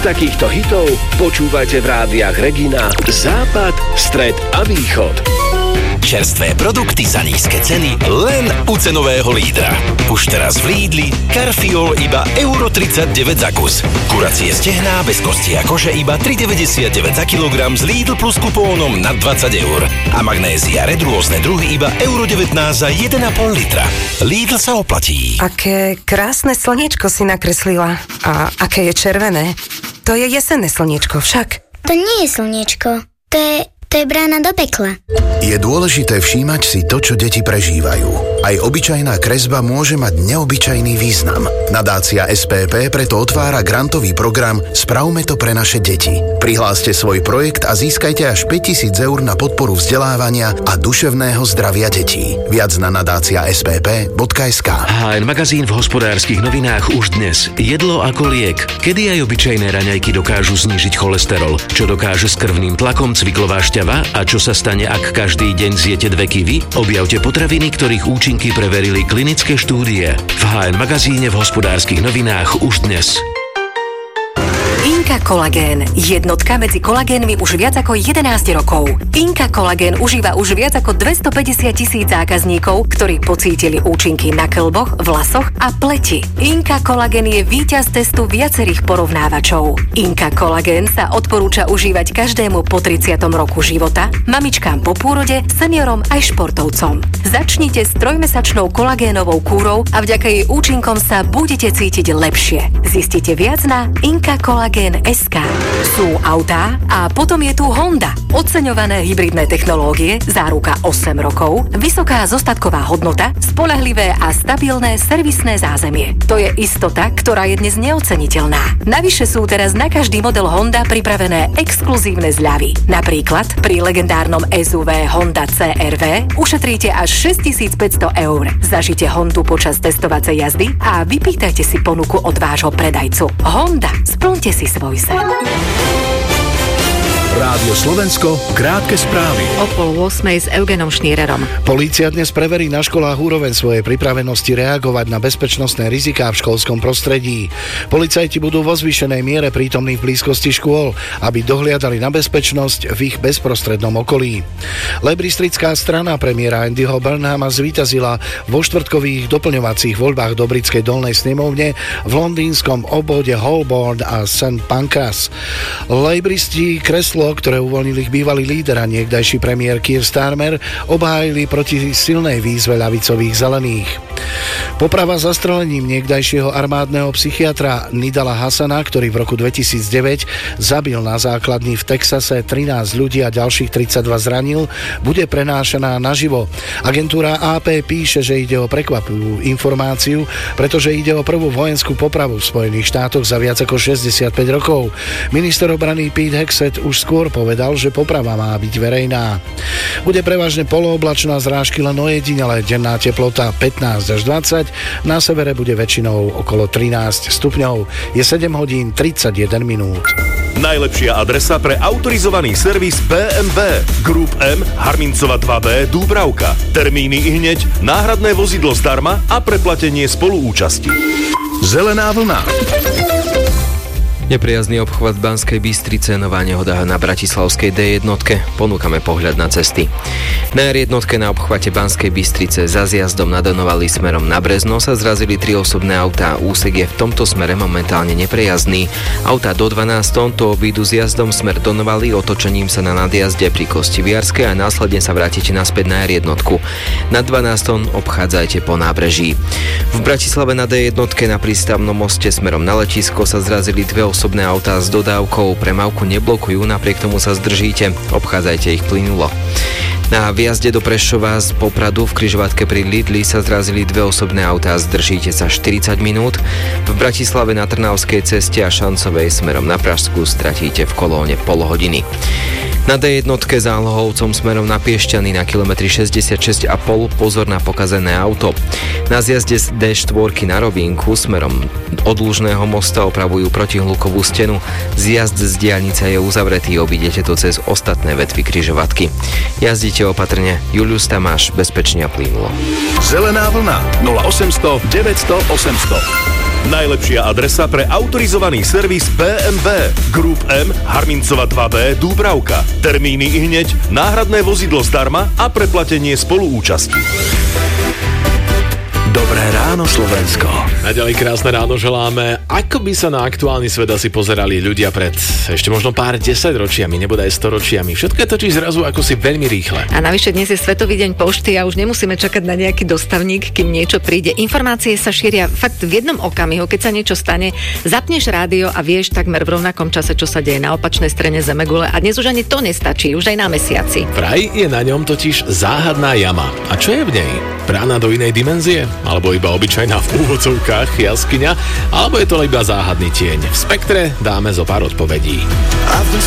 takýchto hitov počúvajte v rádiách Regina, Západ, Stred a Východ. Čerstvé produkty za nízke ceny len u cenového lídra. Už teraz v Lidli karfiol iba €1,39 za kus. Kuracie stehná bez kosti a kože iba €3,99 za kilogram z Lidl plus kupónom na 20 €. A magnézia Red rôzne druhy iba €1,19 za 1,5 litra. Lidl sa oplatí. Aké krásne slniečko si nakreslila. A aké je červené. To je jesenné slniečko však. To nie je slniečko. To je brána do pekla. Je dôležité všímať si to, čo deti prežívajú. Aj obyčajná kresba môže mať neobyčajný význam. Nadácia SPP preto otvára grantový program Spravme to pre naše deti. Prihláste svoj projekt a získajte až 5 000 € na podporu vzdelávania a duševného zdravia detí. Viac na nadácia.spp.sk. HN Magazín v Hospodárskych novinách už dnes. Jedlo ako liek. Kedy aj obyčajné raňajky dokážu znížiť cholesterol? Čo dokáže s krvným tlakom cviklová šťava? A čo sa stane, ak každý deň zjete 2 kiwi? Objavte potraviny, ktorých účinky preverili klinické štúdie. V HN Magazíne v Hospodárskych novinách už dnes. Inka Kolagén. Jednotka medzi kolagénmi už viac ako 11 rokov. Inka Kolagén užíva už viac ako 250 000 zákazníkov, ktorí pocítili účinky na kĺboch, vlasoch a pleti. Inka Kolagén je víťaz testu viacerých porovnávačov. Inka Kolagén sa odporúča užívať každému po 30. roku života, mamičkám po pôrode, seniorom aj športovcom. Začnite s 3-mesačnou kolagénovou kúrou a vďaka jej účinkom sa budete cítiť lepšie. Zistite viac na inkakolagén.sk. Sú autá a potom je tu Honda. Oceňované hybridné technológie, záruka 8 rokov, vysoká zostatková hodnota, spoľahlivé a stabilné servisné zázemie. To je istota, ktorá je dnes neoceniteľná. Navyše sú teraz na každý model Honda pripravené exkluzívne zľavy. Napríklad pri legendárnom SUV Honda CR-V ušetríte až 6 500 €. Zažite Hondu počas testovacej jazdy a vypýtajte si ponuku od vášho predajcu. Honda, splňte si svoj sen. Rádio Slovensko, krátke správy. O 7:30 s Eugenom Šnírerom. Polícia dnes preverí na školách úroveň svojej pripravenosti reagovať na bezpečnostné riziká v školskom prostredí. Policajti budú vo zvýšenej miere prítomní v blízkosti škôl, aby dohliadali na bezpečnosť v ich bezprostrednom okolí. Lejbristrická strana premiéra Andyho Burnhama zvíťazila vo štvrtkových doplňovacích voľbách do britskej dolnej snemovne v londýnskom obvode Holborn a St. Pancras. Lejbristi kreslo, ktoré uvoľnili ich bývalý líder a niekdajší premiér Keir Starmer, obhájili proti silnej výzve ľavicových zelených. Poprava zastrelením niekdajšieho armádneho psychiatra Nidala Hassana, ktorý v roku 2009 zabil na základni v Texase 13 ľudí a ďalších 32 zranil, bude prenášaná naživo. Agentúra AP píše, že ide o prekvapivú informáciu, pretože ide o prvú vojenskú popravu v Spojených štátoch za viac ako 65 rokov. Minister obrany Pete Hegseth už skôr povedal, že poprava má byť verejná. Bude prevažne polooblačná, zrážky len ojedinele, denná teplota 15 až 20, na severe bude väčšinou okolo 13 stupňov. Je 7:31 minút. Najlepšia adresa pre autorizovaný servis BMW. Group M, Harmincova 2B, Dúbravka. Termíny i hneď, náhradné vozidlo zdarma a preplatenie spoluúčasti. Zelená vlna. Nepriazný obchvat v Banskej Bystrice, nová nehoda na bratislavskej D1. Ponúkame pohľad na cesty. Na R1 na obchvate Banskej Bystrice za zjazdom na Donovali smerom na Brezno sa zrazili 3 osobné autá. Úsek je v tomto smere momentálne neprejazdný. Autá do 12 tón to obídu zjazdom smer Donovali, otočením sa na nadjazde pri Kostiviarskej a následne sa vrátite naspäť na R1. Na 12 tón obchádzajte po nábreží. V Bratislave na D1 na prístavnom moste smerom na letisko sa zrazili 2 osobné autá s dodávkou, premávku neblokujú, napriek tomu sa zdržíte, obchádzajte ich plynulo. Na výjazde do Prešova z Popradu v križovatke pri Lidli sa zrazili 2 osobné autá, zdržíte sa 40 minút. V Bratislave na Trnavskej ceste a Šancovej smerom na Pražsku stratíte v kolóne pol hodiny. Na D1 zálohovcom smerom na Piešťany na kilometri 66,5 pozor na pokazené auto. Na zjazde z D4 na Robínku smerom od Lužného mosta opravujú protihlukovú stenu. Zjazd z diaľnice je uzavretý, obídete to cez ostatné vetvy križovatky. Jazdite opatrne. Julius Tamáš, bezpečne a plynulo. Zelená vlna 0800 900 800. Najlepšia adresa pre autorizovaný servis BMW. Group M, Harmincova 2B, Dúbravka. Termíny ihneď, náhradné vozidlo zdarma a preplatenie spoluúčasti. Dobré ráno, Slovensko. Naďalej krásne ráno želáme. Ako by sa na aktuálny svet asi pozerali ľudia pred ešte možno pár 10 ročiami, nebodaj 100 ročiami. Všetko je totiž zrazu ako si veľmi rýchle. A navyše dnes je Svetový deň pošty a už nemusíme čakať na nejaký dostavník, kým niečo príde. Informácie sa šíria fakt v jednom okamihu, keď sa niečo stane, zapneš rádio a vieš takmer v rovnakom čase, čo sa deje na opačnej strane zemegule. A dnes už ani to nestačí, už aj na mesiaci. Vraj je na ňom totiž záhadná jama. A čo je v nej? Brána do inej dimenzie? Alebo iba obyčajná v úvodzovkách jaskyňa? Alebo je to iba záhadný tieň? V Spektre dáme zo pár odpovedí.